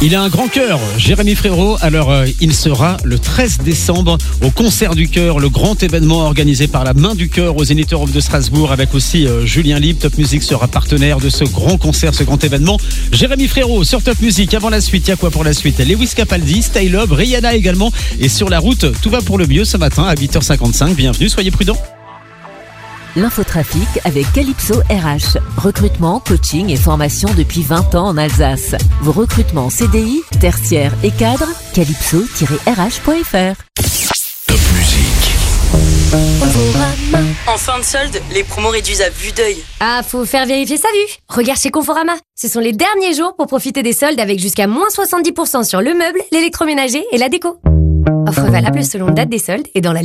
Il a un grand cœur, Jérémy Frérot. Alors, il sera le 13 décembre au Concert du Cœur, le grand événement organisé par la Main du Cœur au Zénith Europe de Strasbourg, avec aussi Julien Libre. Top Music sera partenaire de ce grand concert, ce grand événement. Jérémy Frérot sur Top Music. Avant la suite, il y a quoi pour la suite? Lewis Capaldi, Style Up, Rihanna également. Et sur la route, tout va pour le mieux ce matin à 8h55. Bienvenue, soyez prudents. L'infotrafic avec Calypso RH. Recrutement, coaching et formation depuis 20 ans en Alsace. Vos recrutements CDI, tertiaires et cadres, calypso-rh.fr. Top Music. En fin de solde, les promos réduisent à vue d'œil. Ah, faut faire vérifier sa vue. Regarde chez Conforama. Ce sont les derniers jours pour profiter des soldes avec jusqu'à moins 70% sur le meuble, l'électroménager et la déco. Offre valable selon date des soldes et dans la